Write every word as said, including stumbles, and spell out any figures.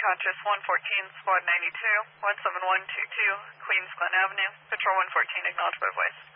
unconscious one fourteen, squad ninety-two, one seven one two two, Queens Glen Avenue. Patrol one fourteen, acknowledged by voice.